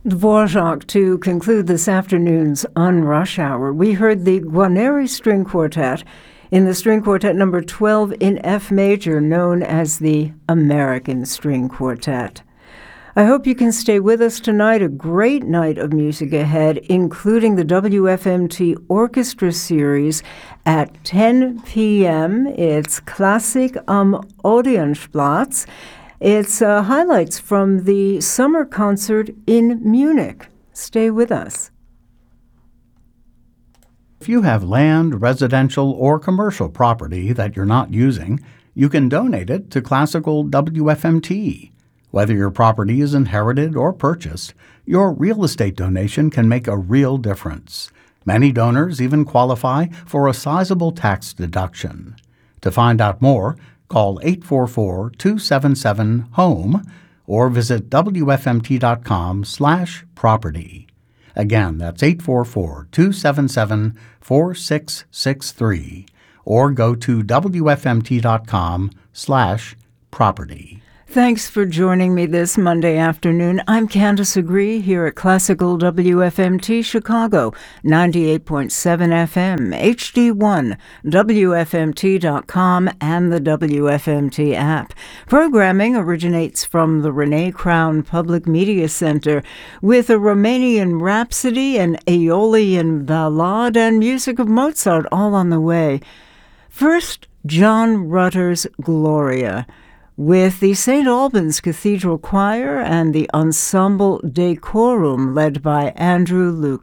Dvorak to conclude this afternoon's On Rush Hour. We heard the Guarneri String Quartet in the String Quartet number 12 in F major, known as the American String Quartet. I hope you can stay with us tonight. A great night of music ahead, including the WFMT Orchestra Series at 10 p.m. It's Klassik am Odeonsplatz. It's highlights from the summer concert in Munich. Stay with us. If you have land, residential, or commercial property that you're not using, you can donate it to Classical WFMT. Whether your property is inherited or purchased, your real estate donation can make a real difference. Many donors even qualify for a sizable tax deduction. To find out more, call 844-277-HOME or visit wfmt.com/property. Again, that's 844-277-4663 or go to wfmt.com/property. Thanks for joining me this Monday afternoon. I'm Candace Agree here at Classical WFMT Chicago, 98.7 FM, HD1, WFMT.com, and the WFMT app. Programming originates from the Renee Crown Public Media Center with a Romanian Rhapsody, an Aeolian Ballad, and music of Mozart all on the way. First, John Rutter's Gloria, with the St. Albans Cathedral Choir and the Ensemble Decorum led by Andrew Luke.